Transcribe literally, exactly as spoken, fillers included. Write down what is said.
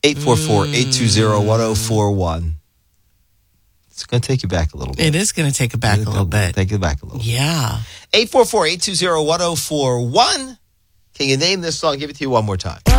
eight four four, eight two zero, one zero four one. It's going to take you back a little bit. It is going to take it back a little bit. Take it back a little bit. Yeah. eight four four, eight two zero, one zero four one. Can you name this song? Give it to you one more time.